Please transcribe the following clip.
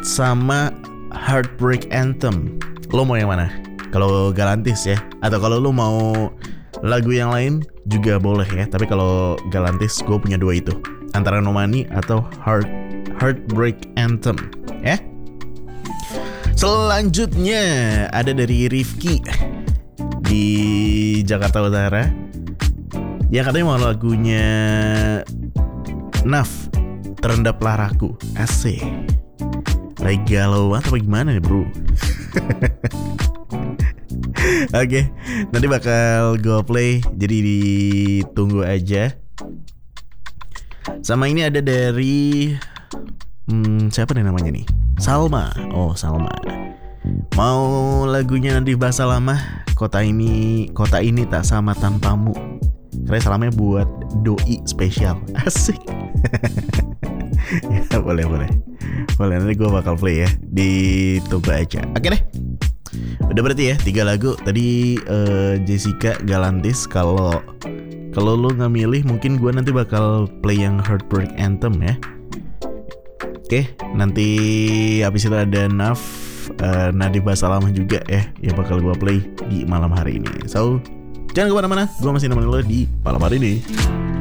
sama Heartbreak Anthem. Lo mau yang mana? Kalau Galantis ya, atau kalau lo mau lagu yang lain juga boleh ya. Tapi kalau Galantis gue punya dua itu, antara No Money atau Heartbreak Anthem ya. Selanjutnya ada dari Rifki di Jakarta Utara yang katanya mau lagunya Naf, Terendaplah Raku. Asik. Lagi galau atau gimana nih bro? Oke, nanti bakal gue play, jadi ditunggu aja. Sama ini ada dari siapa nih namanya nih? Salma. Oh, Salma. Mau lagunya nanti bahasa lama, kota ini tak sama tanpamu. Karena salamnya buat doi spesial. Asik. Ya, boleh nanti gue bakal play ya. Ditunggu aja. Oke deh. Udah berarti ya 3 lagu. Tadi Jessica, Galantis. Kalau lu nggak milih, mungkin gue nanti bakal play yang Heartbreak Anthem ya. Oke, nanti habis itu ada Naf, Nadi bahasa lama juga ya, yang bakal gue play di malam hari ini. So, jangan kemana-mana, gue masih nemenin lo di malam hari ini.